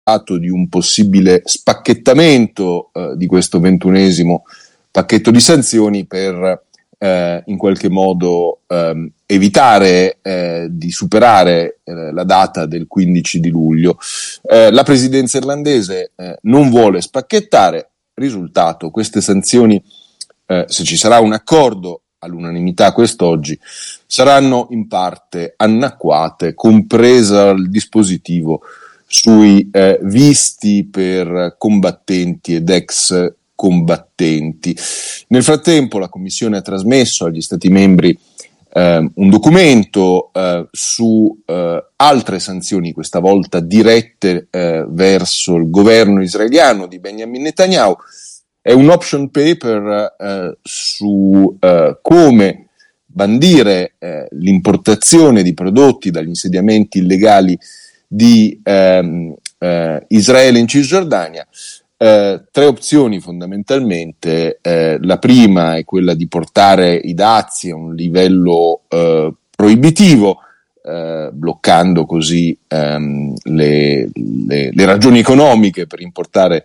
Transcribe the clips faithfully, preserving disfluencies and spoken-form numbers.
di un possibile spacchettamento eh, di questo ventunesimo pacchetto di sanzioni per eh, in qualche modo eh, evitare eh, di superare eh, la data del quindici di luglio. Eh, la presidenza irlandese eh, non vuole spacchettare, risultato, queste sanzioni, eh, se ci sarà un accordo all'unanimità quest'oggi, saranno in parte annacquate, compresa il dispositivo sui eh, visti per combattenti ed ex combattenti. Nel frattempo la Commissione ha trasmesso agli Stati membri eh, un documento eh, su eh, altre sanzioni, questa volta dirette eh, verso il governo israeliano di Benjamin Netanyahu. È un option paper eh, su eh, come bandire eh, l'importazione di prodotti dagli insediamenti illegali di ehm, eh, Israele in Cisgiordania. Eh, tre opzioni fondamentalmente. Eh, la prima è quella di portare i dazi a un livello eh, proibitivo, eh, bloccando così ehm, le, le, le ragioni economiche per importare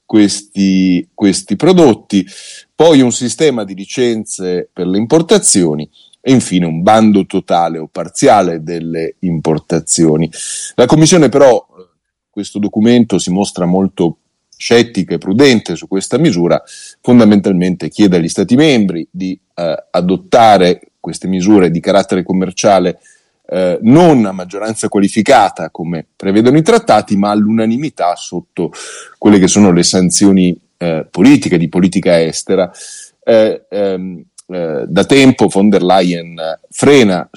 questi, questi prodotti, poi un sistema di licenze per le importazioni e infine un bando totale o parziale delle importazioni. La Commissione però, questo documento si mostra molto scettica e prudente su questa misura, fondamentalmente chiede agli Stati membri di eh, adottare queste misure di carattere commerciale eh, non a maggioranza qualificata come prevedono i trattati, ma all'unanimità sotto quelle che sono le sanzioni eh, politiche, di politica estera. Eh, ehm, Eh, da tempo von der Leyen frena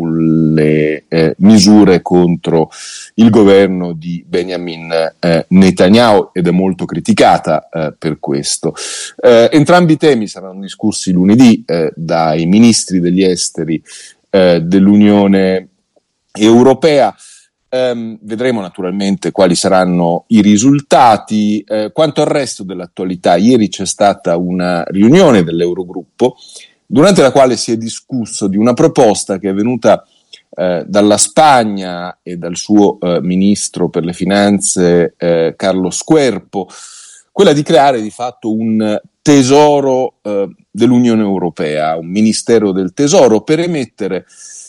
sulle eh, misure contro il governo di Benjamin eh, Netanyahu ed è molto criticata eh, per questo. Eh, entrambi i temi saranno discussi lunedì eh, dai ministri degli esteri eh, dell'Unione Europea. Eh, vedremo naturalmente quali saranno i risultati. Eh, quanto al resto dell'attualità, ieri c'è stata una riunione dell'Eurogruppo durante la quale si è discusso di una proposta che è venuta eh, dalla Spagna e dal suo eh, ministro per le finanze eh, Carlos Querpo, quella di creare di fatto un tesoro eh, dell'Unione Europea, un ministero del tesoro per emettere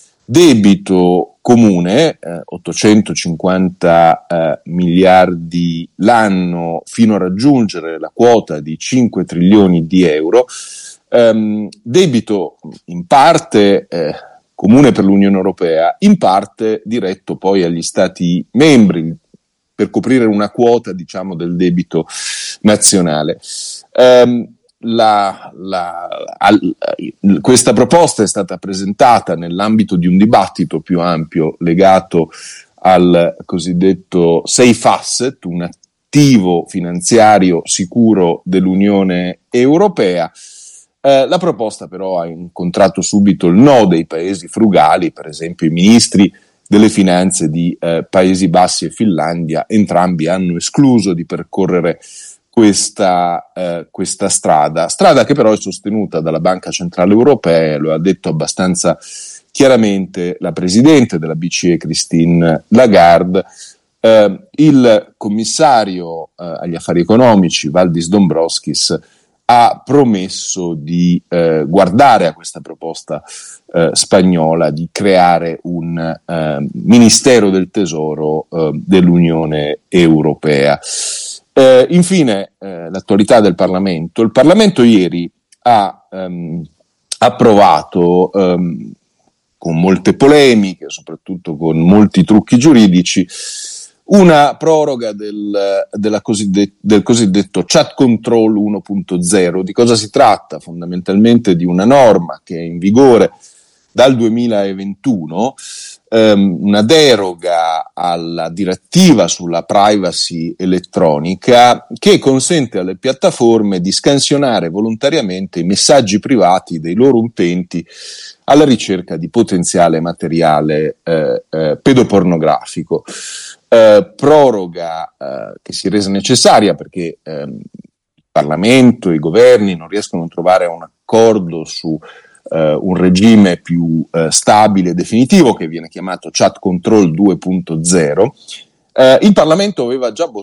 debito comune, eh, ottocentocinquanta eh, miliardi l'anno fino a raggiungere la quota di cinque trilioni di euro, ehm, debito in parte eh, comune per l'Unione Europea, in parte diretto poi agli Stati membri per coprire una quota, diciamo, del debito nazionale. Ehm, La, la, al, questa proposta è stata presentata nell'ambito di un dibattito più ampio legato al cosiddetto safe asset, un attivo finanziario sicuro dell'Unione Europea. Eh, la proposta però ha incontrato subito il no dei paesi frugali, per esempio i ministri delle finanze di eh, Paesi Bassi e Finlandia. Entrambi hanno escluso di percorrere Questa, eh, questa strada, strada che però è sostenuta dalla Banca Centrale Europea, lo ha detto abbastanza chiaramente la Presidente della B C E Christine Lagarde. Eh, il commissario eh, agli affari economici Valdis Dombrovskis ha promesso di eh, guardare a questa proposta eh, spagnola di creare un eh, Ministero del Tesoro eh, dell'Unione Europea. Eh, infine, eh, l'attualità del Parlamento. Il Parlamento ieri ha ehm, approvato, ehm, con molte polemiche, soprattutto con molti trucchi giuridici, una proroga del, della cosiddetto, del cosiddetto Chat Control uno punto zero. Di cosa si tratta? Fondamentalmente di una norma che è in vigore dal duemilaventuno, ehm, una deroga alla direttiva sulla privacy elettronica che consente alle piattaforme di scansionare volontariamente i messaggi privati dei loro utenti alla ricerca di potenziale materiale eh, eh, pedopornografico. Eh, proroga eh, che si è resa necessaria perché ehm, il Parlamento e i governi non riescono a trovare un accordo su Uh, un regime più uh, stabile e definitivo che viene chiamato Chat Control due punto zero. Eh, il Parlamento aveva già